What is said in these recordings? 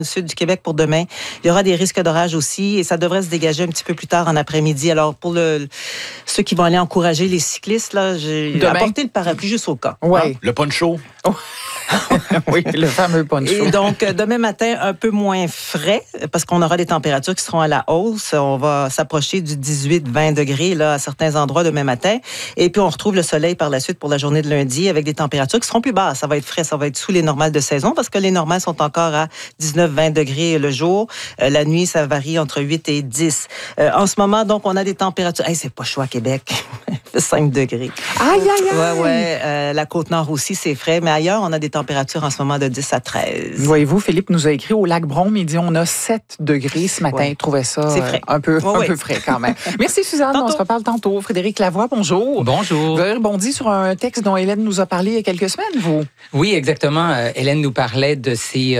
sud du Québec pour demain. Il y aura des risques d'orage aussi et ça devrait se dégager un petit peu plus tard en après-midi. Alors, pour ceux qui vont aller encourager les cyclistes, là, j'ai apporté le parapluie juste au cas. Oui. Hein? Le poncho. Oui, le fameux poncho. Et donc, demain matin, un peu moins frais parce qu'on aura des températures qui seront à la hausse. On va s'approcher du 18-20 degrés là, à certains endroits demain matin. Et puis, on retrouve le soleil par la suite pour la journée de lundi avec des températures qui seront plus basses. Ça va être frais, ça va être sous les normales de saison parce que les normales sont encore à 19-20 degrés le jour. La nuit, ça varie entre 8 et 10. En ce moment, donc, on a des températures... Hey, c'est pas chaud à Québec. 5 degrés. Aïe, aïe, aïe! Ouais. La Côte-Nord aussi, c'est frais. Mais ailleurs, on a des températures en ce moment de 10 à 13. Voyez-vous, Philippe nous a écrit au lac Brome, il dit on a 7 degrés ce matin. Il trouvait ça un peu frais quand même. Merci Suzanne, on se reparle tantôt. Frédéric Lavoie, bonjour. Bonjour. Vous avez rebondi sur un texte dont Hélène nous a parlé il y a quelques semaines, vous? Oui, exactement. Hélène nous parlait de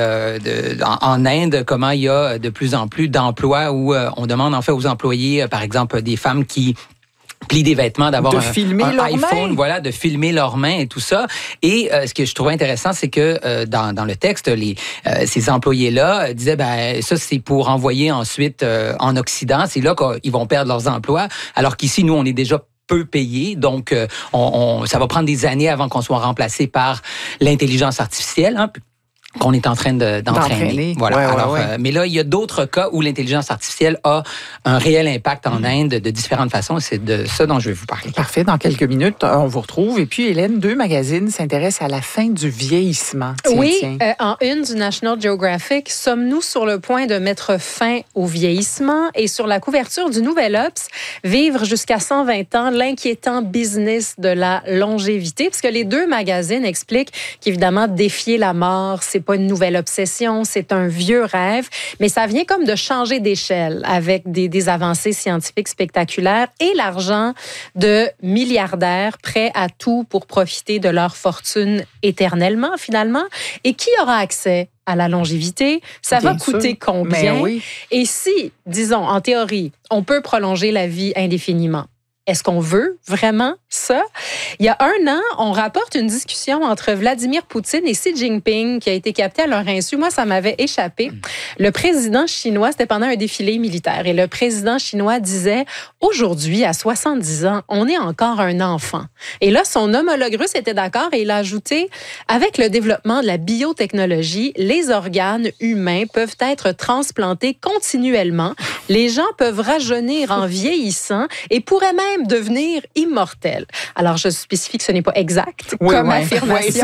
en Inde, comment il y a de plus en plus d'emplois où on demande en fait aux employés, par exemple, des femmes qui plient des vêtements, d'avoir un iPhone, voilà, de filmer leurs mains et tout ça. Et ce que je trouvais intéressant, c'est que dans le texte, ces employés-là disaient, ça c'est pour envoyer ensuite en Occident. C'est là qu'ils vont perdre leurs emplois, alors qu'ici, nous, on est déjà peu payés. Donc, ça va prendre des années avant qu'on soit remplacé par l'intelligence artificielle, hein, qu'on est en train d'entraîner. Voilà. Mais là, il y a d'autres cas où l'intelligence artificielle a un réel impact en Inde de différentes façons. C'est de ça dont je vais vous parler. Parfait. Dans quelques minutes, on vous retrouve. Et puis, Hélène, 2 magazines s'intéressent à la fin du vieillissement. En une du National Geographic, sommes-nous sur le point de mettre fin au vieillissement? Et sur la couverture du Nouvel Obs, vivre jusqu'à 120 ans, l'inquiétant business de la longévité. Parce que les 2 magazines expliquent qu'évidemment, défier la mort, c'est pas une nouvelle obsession, c'est un vieux rêve, mais ça vient comme de changer d'échelle avec des avancées scientifiques spectaculaires et l'argent de milliardaires prêts à tout pour profiter de leur fortune éternellement, finalement. Et qui aura accès à la longévité? Ça va coûter combien? Et si, disons, en théorie, on peut prolonger la vie indéfiniment, est-ce qu'on veut vraiment ça? Il y a 1 an, on rapporte une discussion entre Vladimir Poutine et Xi Jinping qui a été captée à leur insu. Moi, ça m'avait échappé. Le président chinois, c'était pendant un défilé militaire, et le président chinois disait, aujourd'hui, à 70 ans, on est encore un enfant. Et là, son homologue russe était d'accord et il a ajouté, avec le développement de la biotechnologie, les organes humains peuvent être transplantés continuellement. Les gens peuvent rajeunir en vieillissant et pourraient même devenir immortel. Alors, je spécifie que ce n'est pas exact comme affirmation,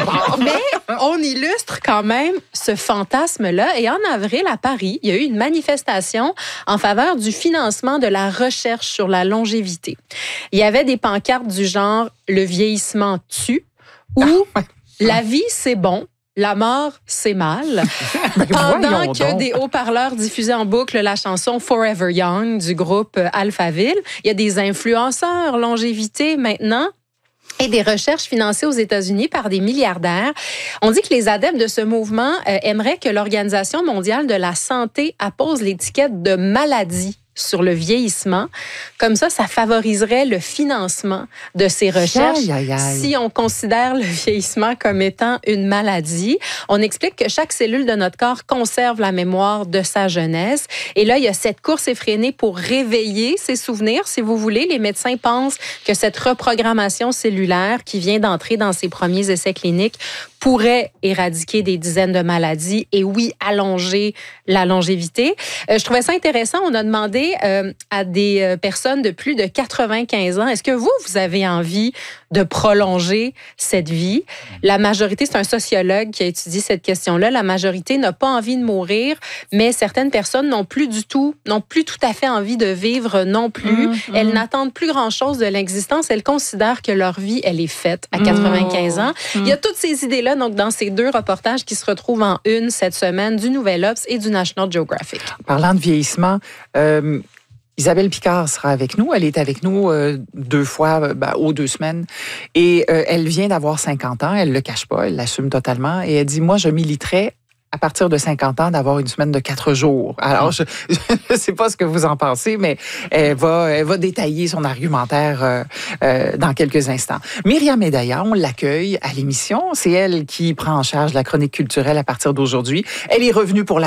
mais on illustre quand même ce fantasme-là. Et en avril, à Paris, il y a eu une manifestation en faveur du financement de la recherche sur la longévité. Il y avait des pancartes du genre « Le vieillissement tue » ou « La vie, c'est bon ». La mort, c'est mal. Pendant que des haut-parleurs diffusaient en boucle la chanson Forever Young du groupe Alphaville, il y a des influenceurs longévité maintenant et des recherches financées aux États-Unis par des milliardaires. On dit que les adeptes de ce mouvement aimeraient que l'Organisation mondiale de la santé appose l'étiquette de maladie sur le vieillissement. Comme ça favoriserait le financement de ces recherches. Si on considère le vieillissement comme étant une maladie, on explique que chaque cellule de notre corps conserve la mémoire de sa jeunesse. Et là, il y a cette course effrénée pour réveiller ses souvenirs. Si vous voulez, les médecins pensent que cette reprogrammation cellulaire qui vient d'entrer dans ses premiers essais cliniques pourrait éradiquer des dizaines de maladies et oui, allonger la longévité. Je trouvais ça intéressant. On a demandé à des personnes de plus de 95 ans, est-ce que vous avez envie de prolonger cette vie? La majorité, c'est un sociologue qui a étudié cette question-là, la majorité n'a pas envie de mourir, mais certaines personnes n'ont plus tout à fait envie de vivre non plus. Elles n'attendent plus grand-chose de l'existence. Elles considèrent que leur vie, elle est faite à 95 ans. Il y a toutes ces idées-là, donc, dans ces 2 reportages qui se retrouvent en une cette semaine, du Nouvel Obs et du National Geographic. Parlant de vieillissement, Isabelle Picard sera avec nous. Elle est avec nous 2 fois aux 2 semaines. Et elle vient d'avoir 50 ans. Elle ne le cache pas. Elle l'assume totalement. Et elle dit, moi, je militerais à partir de 50 ans, d'avoir une semaine de 4 jours. Alors, je ne sais pas ce que vous en pensez, mais elle va détailler son argumentaire dans quelques instants. Myriam Médailla, on l'accueille à l'émission. C'est elle qui prend en charge la chronique culturelle à partir d'aujourd'hui. Elle est revenue pour la